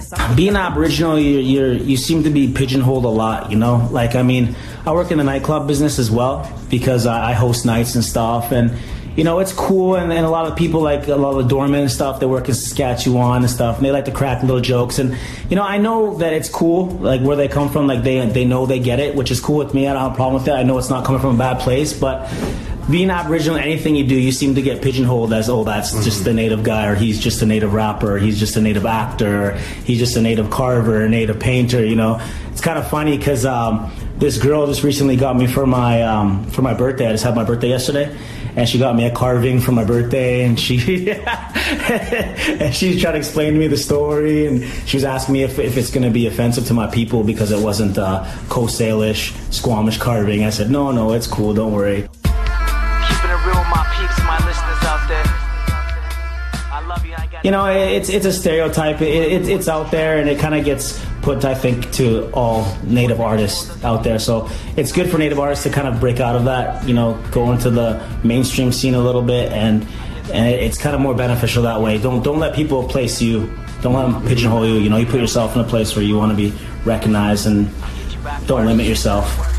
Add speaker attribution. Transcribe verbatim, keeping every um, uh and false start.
Speaker 1: Being Aboriginal, you're, you're, you seem to be pigeonholed a lot, you know? Like, I mean, I work in the nightclub business as well because I, I host nights and stuff, and, you know, it's cool, and, and a lot of people, like a lot of the doormen and stuff, they work in Saskatchewan and stuff, and they like to crack little jokes, and, you know, I know that it's cool, like, where they come from, like, they they know they get it, which is cool with me. I don't have a problem with it. I know it's not coming from a bad place, but being Aboriginal, anything you do, you seem to get pigeonholed as, oh, that's mm-hmm. just the native guy, or he's just a native rapper, or he's just a native actor, or he's just a native carver, a native painter, you know. It's kind of funny because um, this girl just recently got me for my um, for my birthday. I just had my birthday yesterday, and she got me a carving for my birthday, and she and she's trying to explain to me the story, and she was asking me if, if it's going to be offensive to my people because it wasn't uh, Coast Salish, Squamish carving. I said, no, no, it's cool, don't worry. You know, it's it's a stereotype. It, it, it's out there, and it kind of gets put, I think, to all Native artists out there. So it's good for Native artists to kind of break out of that, you know, go into the mainstream scene a little bit, and and it's kind of more beneficial that way. Don't don't let people place you. Don't let them pigeonhole you. You know, you put yourself in a place where you want to be recognized, and don't limit yourself.